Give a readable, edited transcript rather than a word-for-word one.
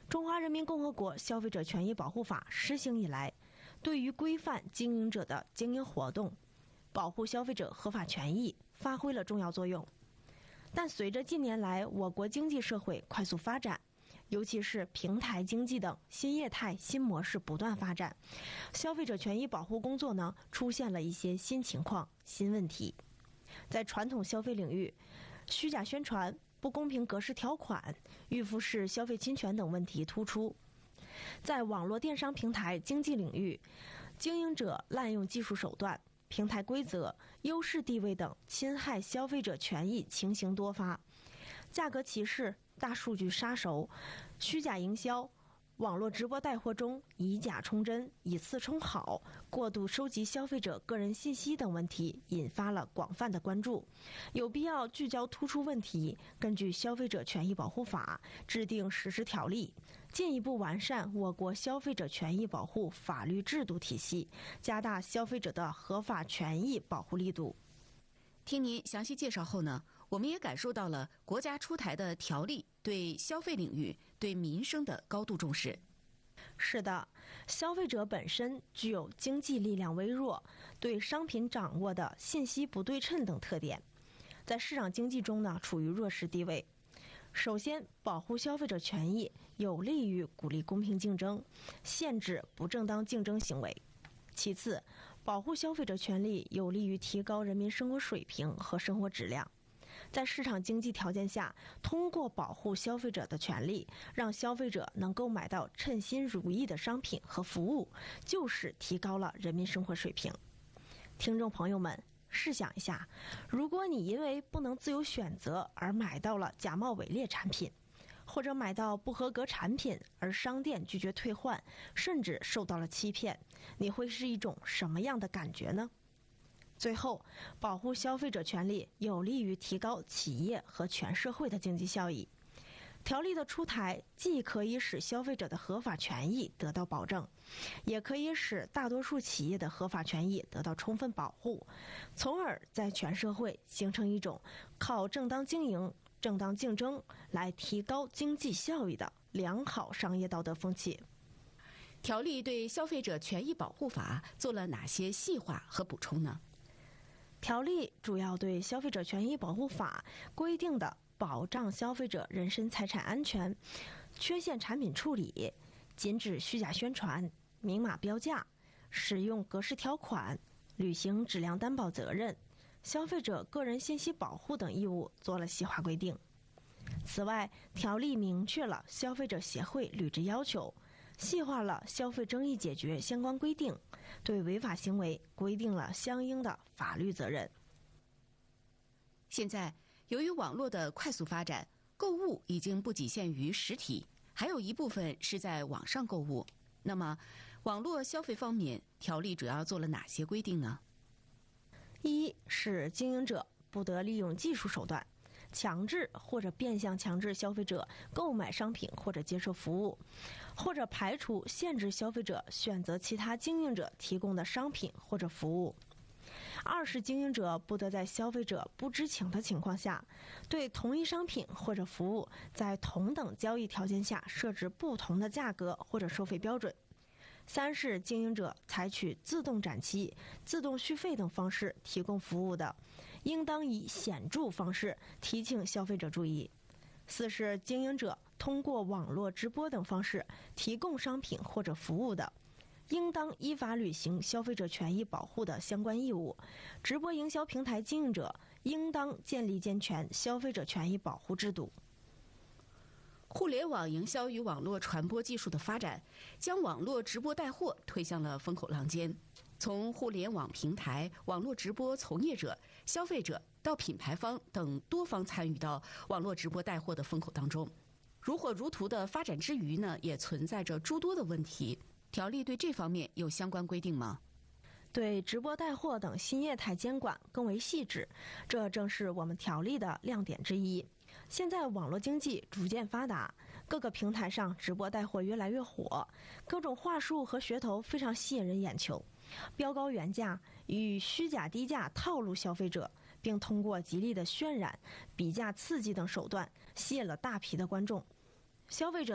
中华人民共和国消费者权益保护法施行以来，对于规范经营者的经营活动、保护消费者合法权益发挥了重要作用。但随着近年来我国经济社会快速发展，尤其是平台经济等新业态新模式不断发展，消费者权益保护工作呢出现了一些新情况、新问题。在传统消费领域，虚假宣传、不公平格式条款、预付式消费侵权等问题突出。在网络电商平台经济领域，经营者滥用技术手段、平台规则、优势地位等侵害消费者权益情形多发，价格歧视、大数据杀熟、虚假营销、网络直播带货中以假充真、以次充好、过度收集消费者个人信息等问题引发了广泛的关注，有必要聚焦突出问题，根据《消费者权益保护法》制定实施条例，进一步完善我国消费者权益保护法律制度体系，加大消费者的合法权益保护力度。 听您详细介绍后呢，我们也感受到了国家出台的条例对消费领域、对民生的高度重视。 是的，消费者本身具有经济力量微弱、对商品掌握的信息不对称等特点，在市场经济中呢处于弱势地位。首先，保护消费者权益有利于鼓励公平竞争，限制不正当竞争行为。其次，保护消费者权利有利于提高人民生活水平和生活质量。在市场经济条件下，通过保护消费者的权利，让消费者能够买到称心如意的商品和服务，就是提高了人民生活水平。听众朋友们，试想一下，如果你因为不能自由选择而买到了假冒伪劣产品，或者买到不合格产品而商店拒绝退换，甚至受到了欺骗，你会是一种什么样的感觉呢？最后，保护消费者权利有利于提高企业和全社会的经济效益。条例的出台既可以使消费者的合法权益得到保证，也可以使大多数企业的合法权益得到充分保护，从而在全社会形成一种靠正当经营、正当竞争来提高经济效益的良好商业道德风气。 条例对消费者权益保护法做了哪些细化和补充呢？ 条例主要对消费者权益保护法规定的保障消费者人身财产安全、缺陷产品处理、禁止虚假宣传、明码标价、使用格式条款、履行质量担保责任、消费者个人信息保护等义务做了细化规定。此外，条例明确了消费者协会履职要求，细化了消费争议解决相关规定，对违法行为规定了相应的法律责任。 现在，由于网络的快速发展，购物已经不仅限于实体，还有一部分是在网上购物。那么，网络消费方面，条例主要做了哪些规定呢？ 一是经营者不得利用技术手段强制或者变相强制消费者购买商品或者接受服务，或者排除限制消费者选择其他经营者提供的商品或者服务。二是经营者不得在消费者不知情的情况下，对同一商品或者服务在同等交易条件下设置不同的价格或者收费标准。三是经营者采取自动展期、自动续费等方式提供服务的，应当以显著方式提醒消费者注意。四是经营者通过网络直播等方式提供商品或者服务的，应当依法履行消费者权益保护的相关义务。直播营销平台经营者应当建立健全消费者权益保护制度。 互联网营销与网络传播技术的发展，将网络直播带货推向了风口浪尖。从互联网平台、网络直播从业者、消费者到品牌方等多方参与到网络直播带货的风口当中。如火如荼的发展之余呢，也存在着诸多的问题。条例对这方面有相关规定吗？ 对直播带货等新业态监管更为细致，这正是我们条例的亮点之一。现在网络经济逐渐发达，各个平台上直播带货越来越火，各种话术和噱头非常吸引人眼球，标高原价与虚假低价套路消费者，并通过极力的渲染、比价刺激等手段吸引了大批的观众。消费者